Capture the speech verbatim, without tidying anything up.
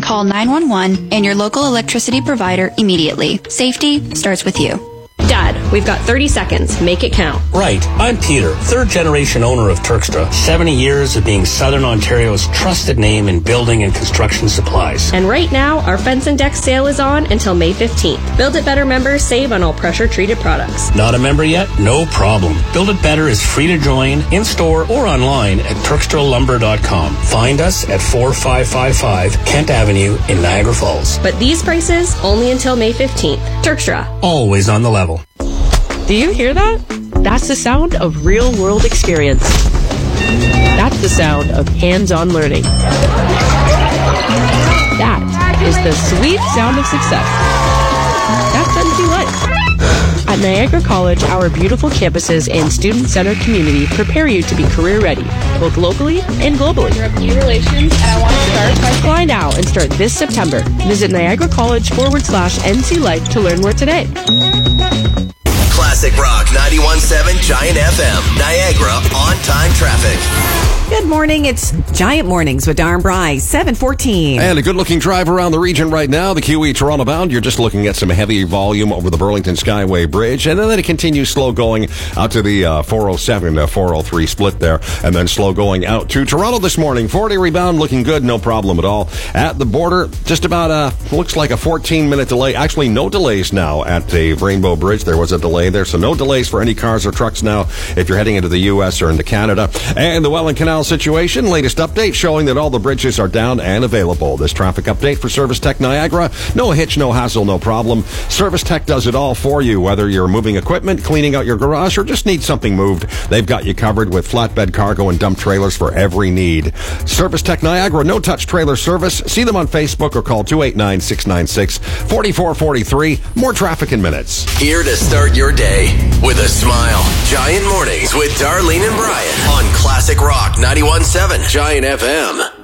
call nine one one and your local electricity provider immediately. Safety starts with you. Dad, we've got thirty seconds. Make it count. Right. I'm Peter, third generation owner of Turkstra. seventy years of being Southern Ontario's trusted name in building and construction supplies. And right now, our fence and deck sale is on until May fifteenth. Build It Better members save on all pressure-treated products. Not a member yet? No problem. Build It Better is free to join, in-store or online at turkstra lumber dot com. Find us at four five five five Kent Avenue in Niagara Falls. But these prices, only until May fifteenth. Turkstra. Always on the level. Do you hear that? That's the sound of real-world experience. That's the sound of hands-on learning. That is the sweet sound of success. That's N C Life. At Niagara College, our beautiful campuses and student-centered community prepare you to be career-ready, both locally and globally. New relations, and I want to start by... Apply now and start this September. Visit Niagara College forward slash N C Life to learn more today. Classic Rock ninety-one point seven Giant F M. Niagara on-time traffic. Good morning. It's Giant Mornings with Darren Bry, seven fourteen. And a good-looking drive around the region right now. The Q E Toronto bound. You're just looking at some heavy volume over the Burlington Skyway Bridge. And then it continues slow going out to the uh, four oh seven to four oh three split there. And then slow going out to Toronto this morning. forty rebound looking good. No problem at all. At the border, just about uh looks like a fourteen-minute delay. Actually, no delays now at the Rainbow Bridge. There was a delay there, so no delays for any cars or trucks now if you're heading into the U S or into Canada. And the Welland Canal situation, latest update showing that all the bridges are down and available. This traffic update for Service Tech Niagara. No hitch, no hassle, no problem. Service Tech does it all for you, whether you're moving equipment, cleaning out your garage, or just need something moved. They've got you covered with flatbed cargo and dump trailers for every need. Service Tech Niagara, no-touch trailer service. See them on Facebook or call two eight nine, six nine six, four four four three. More traffic in minutes. Here to start your day with a smile. Giant Mornings with Darlene and Brian on Classic Rock ninety-one point seven Giant F M.